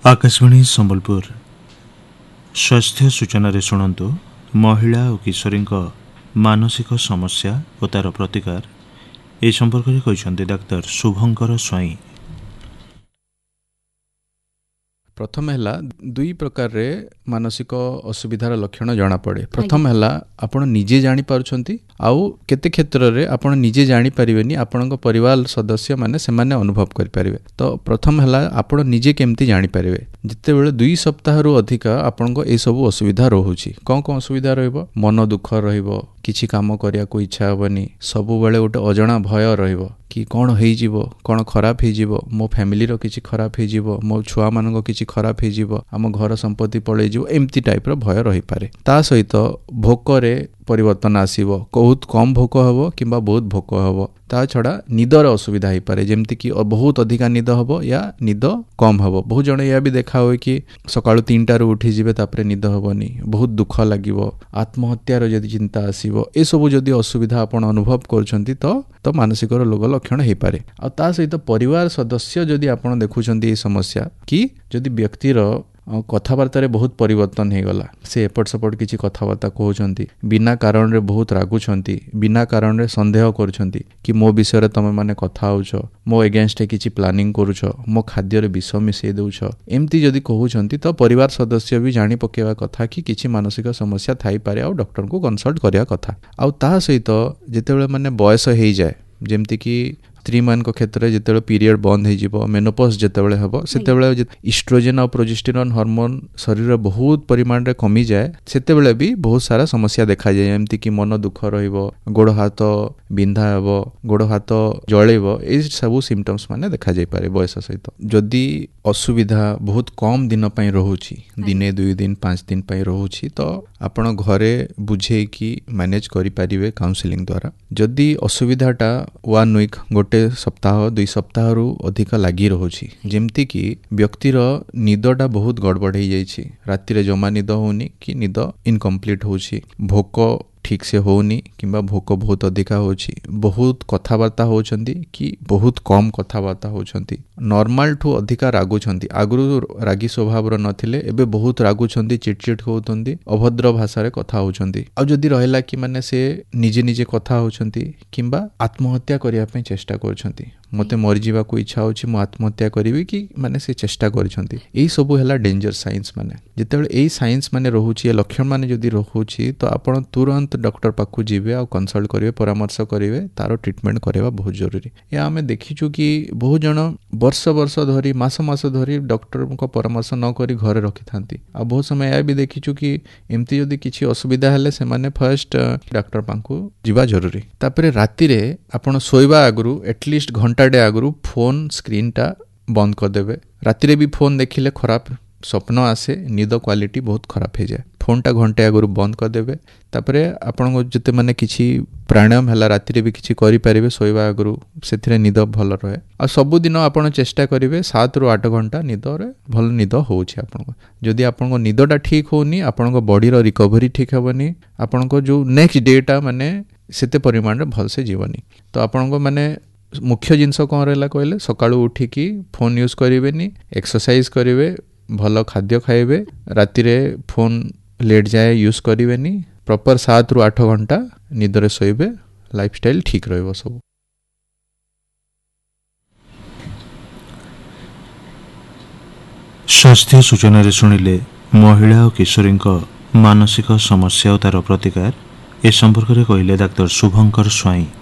आकाशवाणी संबलपुर स्वास्थ्य सूचना शुणु महिला और किशोरी मानसिक समस्या और तार प्रतिकार ए संपर्क में कहते डाक्तर शुभंकर स्वाई। प्रथम है दुई प्रकार रे मानसिक असुविधार लक्षण जना पड़े। प्रथम है आपण निजे जानी पारुछंती आउ केते क्षेत्र रे आपण निजे जानी परिबेनी आपणक परिवार सदस्य माने से माने अनुभव करि परिबे। तो प्रथम है आपण निजे केमती जानी परिबे जिते बेले 2 सप्ताह रु अधिक आपणक ए सब असुविधा रहउची। कोन कोन असुविधा रहइबो? मन दुख रहइबो, किछि काम करिया को इच्छा होबनी, सब बेले गोटे अजणा भय रहइबो कि कौन हो कौन खराब हो मो फैमिली रो किछि खराब हो मो छुआ मानक किछि खराब हो आम घर संपत्ति पड़े एमती टाइप रो भय रही पारे। ता सहित भोक रे परिवर्तन आसीबो, बहुत कम भोक हबो किंबा बहुत भोक हबो। ता छड़ा निदर असुविधा हो पारे, जेमति कि बहुत अधिका निद हबो या निद कम हबो। बहुत जण या भी देखा हो कि सकाळु 3टा रु उठी जिवे तापरे निद हबोनी, बहुत दुख लागिवो, आत्महत्यार जदि चिंता आसीबो, ए सब जदि असुविधा आपण अनुभव करछंती तो मानसिक रोग लक्षण हो पारे। आ ता सहित परिवार सदस्य जदि आपण देखुछंती ए समस्या कि जदि व्यक्तिर कथबार्ता बहुत परिवर्तन हो गला, से एपट सपट किसी कथबार्ता कहउछंती, बिना कारण रे बहुत रागुछंती, बिना कारण रे संदेह करुछंती कि मो विषय तमे माने कथा होउछ, मो एगेंस्ट किसी प्लानिंग करुछ, मो खाद्य रे विष मिसई देउछ, एमती जदि कहउछंती तो परिवार सदस्य भी जानी पकेवा कथा कि किसी मानसिक समस्या थाई पारे आ डॉक्टर को कंसल्ट करिया कथा। आ ता सहित जेतेबेले माने बयस हो जाए, जेमती कि स्त्री मान क्षेत्र में जिते पीरियड बंद हो मेनोपॉज जितेबाला हम से इस्ट्रोजेन और प्रोजेस्टेरोन हार्मोन शरीर बहुत परिमाण रे कमी जाए, सेतेबेले भी बहुत सारा समस्या देखा जाए, एमती कि मन दुख रहिबो, गोड़ हाथ बिंधा हेबो, गोड़ हाथ जळेबो, ए सब सिम्पटम्स माने देखा जाय पारे बयस सहित। जदि असुविधा बहुत कम दिन पई रहउची, दिने 2 दिन 5 दिन पई रहउची, तो आपण घरे बुझे कि मैनेज करि परिबे काउंसलिंग द्वारा। जदि असुविधाटा 1 वीक गोटे सप्ताह 2 सप्ताह रु अधिक लागी रहउची, जेमती कि व्यक्तिर निदटा बहुत गड़बड़ हो जाइछि, राति रे जमा निद होनी कि निद इनकम्प्लीट होछि, भोक ठीक से होनी किंबा भोक बहुत अधिका होछि, बहुत कथबार्ता होछंती कि बहुत कम कथबार्ता होछंती, नॉर्मल ठू अधिका रागुछंती, आगु रागी स्वभाव रो नथिले एबे बहुत रागुछंती, चिटचिट होउतंती, अभद्र भाषा रे कथा होछंती। आ जदि रहला कि माने से निजे निजे कथा होछंती किंबा आत्महत्या करिया पे चेष्टा करछंती, मते मरि जीवा को इच्छा होछि, मो आत्महत्या करिवि कि माने से चेष्टा करछंती, एई सब हैला डेंजर साइंस। माने जेतेबेले एई साइंस माने रहउछि, ए लक्षण माने जदि रहउछि तो आपण तुरंत डॉक्टर पाखु जीवे आ कंसल्ट करिवे, परामर्श करिवे, तारो ट्रीटमेंट करबा बहुत जरूरी। या हमें देखिछु कि बहुत जण वर्ष वर्ष धरी मास धरी डॉक्टर को परामर्श न करी घरे रखि थांती। आ बहुत समय या भी देखिछु कि एमती जदि किछि असुविधा हेले से माने फर्स्ट डॉक्टर पाखु जीवा जरूरी। तापरे राति रे आपण सोइबा आगरु एटलिस्ट घंटाडे आगरु फोन स्क्रीन टा बंद कर देबे। राति रे भी फोन देखिले खराब स्वप्न आसे, निद क्वालिटी बहुत खराब हो जाए, फोन टा घंटे आगरु बंद कर देबे। तापरे आपण जते माने किछि प्राणायाम हला राति रे भी किछि करि परिबे सोइबा आगरु, सेथिरे निद भल रहे। आ सब दिन आपण चेष्टा करिवे 7 रु 8 घंटा निद रे भल निद होउछि। आपण जदि आपण निदटा ठीक होनी, आपण बॉडी रो रिकवरी ठीक हेबनी, आपण जो नेक्स्ट डे टा माने सेते परिमाण रे भल से जीवनी। तो आपण माने मुख्य जिनस कौन रहा कहले, सकाळु उठिकी फोन यूज करेनि, एक्सरसाइज करेंगे, भल खाद्य खाइबे, राति रे फोन लेट जाए यूज करेनि, प्रॉपर 7 रु 8 घंटा निदरे सोइबे, लाइफस्टाइल ठीक रहइबो सब। स्वास्थ्य सूचना शुणिले महिला और किशोरी मानसिक समस्या और तार प्रतिकार ए संपर्क में कहले डाक्तर शुभंकर स्वाई।